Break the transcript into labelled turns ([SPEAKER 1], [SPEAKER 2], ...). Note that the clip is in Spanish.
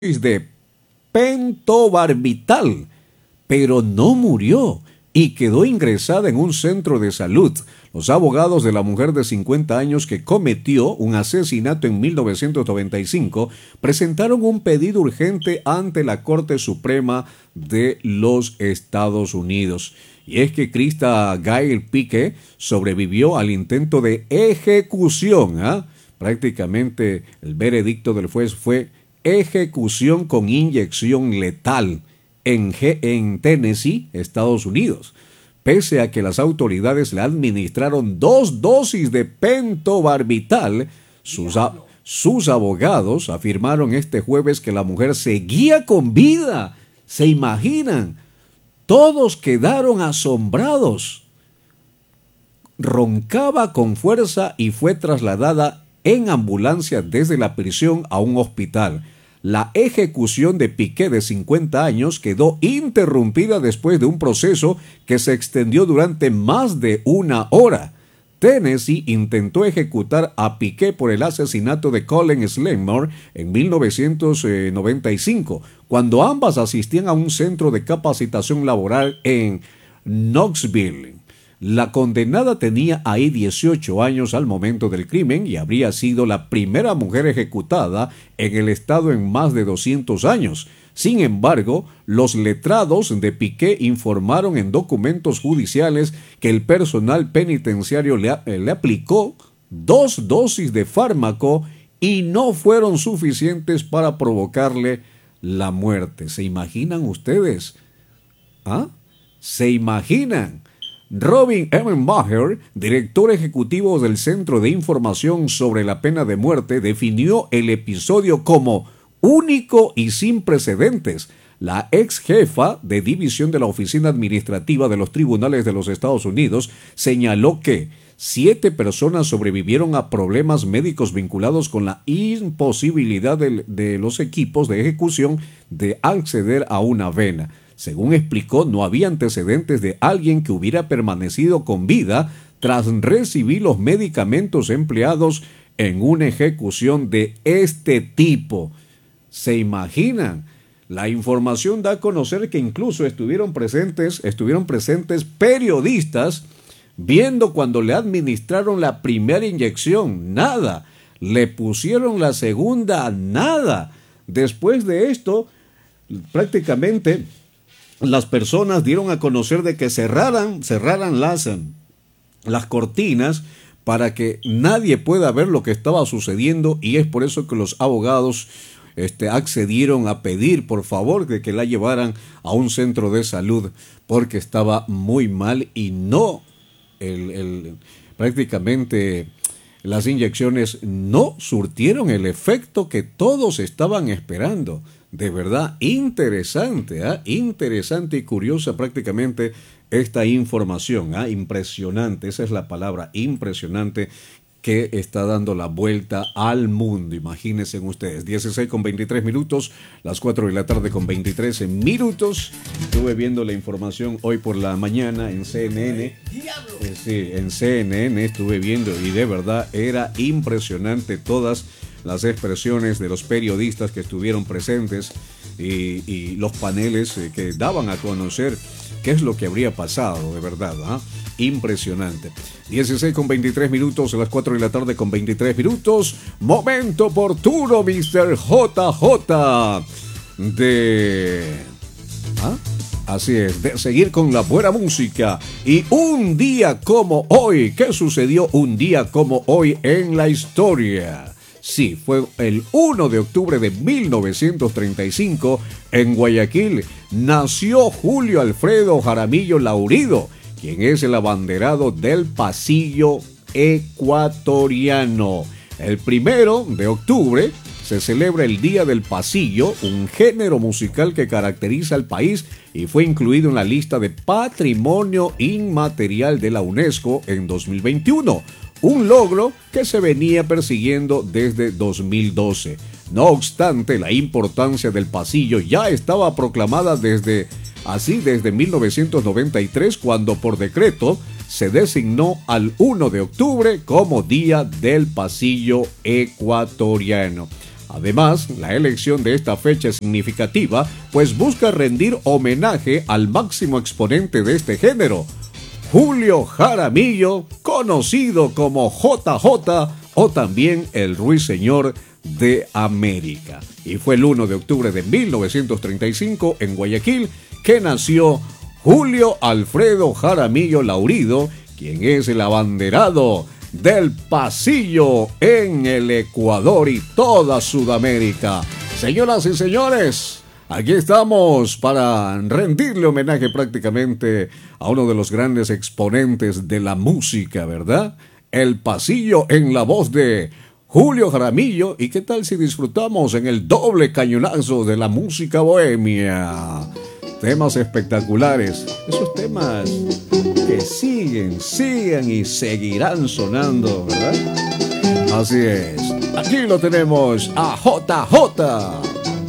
[SPEAKER 1] de pentobarbital, pero no murió y quedó ingresada en un centro de salud. Los abogados de la mujer de 50 años que cometió un asesinato en 1995 presentaron un pedido urgente ante la Corte Suprema de los Estados Unidos. Y es que Krista Gail Piquet sobrevivió al intento de ejecución. Prácticamente el veredicto del juez fue ejecución con inyección letal en Tennessee, Estados Unidos. Pese a que las autoridades le administraron 2 dosis de pentobarbital, sus abogados afirmaron este jueves que la mujer seguía con vida. ¿Se imaginan? Todos quedaron asombrados. Roncaba con fuerza y fue trasladada en ambulancia desde la prisión a un hospital. La ejecución de Piquet, de 50 años, quedó interrumpida después de un proceso que se extendió durante más de 1 hora. Tennessee intentó ejecutar a Piquet por el asesinato de Colin Slammer en 1995, cuando ambas asistían a un centro de capacitación laboral en Knoxville. La condenada tenía ahí 18 años al momento del crimen y habría sido la primera mujer ejecutada en el estado en más de 200 años. Sin embargo, los letrados de Piquet informaron en documentos judiciales que el personal penitenciario le aplicó 2 dosis de fármaco y no fueron suficientes para provocarle la muerte. ¿Se imaginan ustedes? ¿Se imaginan? Robin Emmenmacher, director ejecutivo del Centro de Información sobre la Pena de Muerte, definió el episodio como único y sin precedentes. La ex jefa de división de la Oficina Administrativa de los Tribunales de los Estados Unidos señaló que 7 personas sobrevivieron a problemas médicos vinculados con la imposibilidad de los equipos de ejecución de acceder a una vena. Según explicó, no había antecedentes de alguien que hubiera permanecido con vida tras recibir los medicamentos empleados en una ejecución de este tipo. ¿Se imaginan? La información da a conocer que incluso estuvieron presentes periodistas viendo cuando le administraron la primera inyección. Nada. Le pusieron la segunda. Nada. Después de esto, prácticamente las personas dieron a conocer de que cerraran las cortinas para que nadie pueda ver lo que estaba sucediendo, y es por eso que los abogados accedieron a pedir por favor de que la llevaran a un centro de salud porque estaba muy mal y no prácticamente las inyecciones no surtieron el efecto que todos estaban esperando. De verdad, interesante, interesante y curiosa prácticamente esta información, impresionante, esa es la palabra, impresionante, que está dando la vuelta al mundo. Imagínense ustedes, 16:23, las 4 de la tarde con 23 minutos. Estuve viendo la información hoy por la mañana en CNN. En CNN estuve viendo y de verdad era impresionante todas las expresiones de los periodistas que estuvieron presentes y los paneles que daban a conocer qué es lo que habría pasado, de verdad, impresionante. 16:23, las 4 de la tarde con 23 minutos, momento oportuno, Mr. JJ, así es, de seguir con la buena música. Y un día como hoy, ¿qué sucedió un día como hoy en la historia? Sí, fue el 1 de octubre de 1935, en Guayaquil, nació Julio Alfredo Jaramillo Laurido, quien es el abanderado del pasillo ecuatoriano. El 1 de octubre se celebra el Día del Pasillo, un género musical que caracteriza al país y fue incluido en la lista de Patrimonio Inmaterial de la UNESCO en 2021. Un logro que se venía persiguiendo desde 2012. No obstante, la importancia del pasillo ya estaba proclamada desde 1993, cuando por decreto se designó al 1 de octubre como Día del Pasillo Ecuatoriano. Además, la elección de esta fecha es significativa, pues busca rendir homenaje al máximo exponente de este género, Julio Jaramillo, conocido como JJ o también el Ruiseñor de América. Y fue el 1 de octubre de 1935 en Guayaquil que nació Julio Alfredo Jaramillo Laurido, quien es el abanderado del pasillo en el Ecuador y toda Sudamérica. Señoras y señores, aquí estamos para rendirle homenaje prácticamente a uno de los grandes exponentes de la música, ¿verdad? El pasillo en la voz de Julio Jaramillo. ¿Y qué tal si disfrutamos en el doble cañonazo de la música bohemia? Temas espectaculares, esos temas que siguen y seguirán sonando, ¿verdad? Así es, aquí lo tenemos a JJ.